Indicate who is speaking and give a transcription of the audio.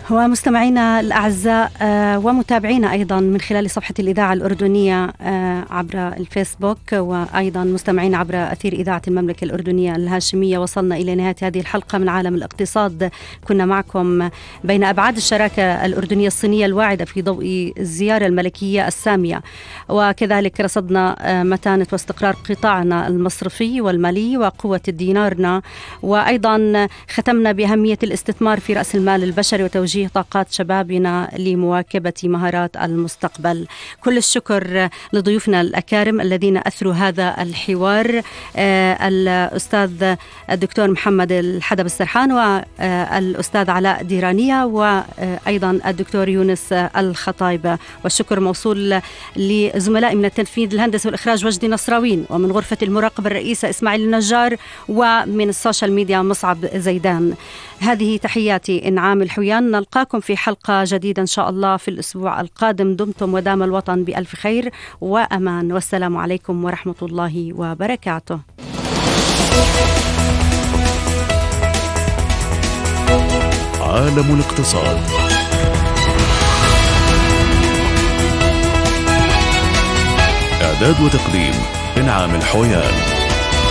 Speaker 1: ومستمعينا الأعزاء ومتابعينا أيضا من خلال صفحة الإذاعة الأردنية عبر الفيسبوك، وأيضا مستمعينا عبر أثير إذاعة المملكة الأردنية الهاشمية، وصلنا إلى نهاية هذه الحلقة من عالم الاقتصاد. كنا معكم بين أبعاد الشراكة الأردنية الصينية الواعدة في ضوء الزيارة الملكية السامية، وكذلك رصدنا متانة واستقرار قطاعنا المصرفي والمالي وقوة دينارنا، وأيضا ختمنا بأهمية الاستثمار في رأس المال البشري وتوجيه طاقات شبابنا لمواكبة مهارات المستقبل. كل الشكر لضيوفنا الأكارم الذين أثروا هذا الحوار، الأستاذ الدكتور محمد الحدب السرحان والأستاذ علاء ديرانية وأيضا الدكتور يونس الخطايبة. والشكر موصول لزملائي من التنفيذ الهندسي والإخراج وجدي نصراوين، ومن غرفة المراقبة الرئيسة إسماعيل النجار، ومن السوشيال ميديا مصعب زيدان. هذه تحياتي إنعام الحويان، نلقاكم في حلقة جديدة إن شاء الله في الأسبوع القادم. دمتم ودام الوطن بألف خير وأمان، والسلام عليكم ورحمة الله وبركاته.
Speaker 2: عالم الاقتصاد. إعداد وتقديم إنعام الحويان.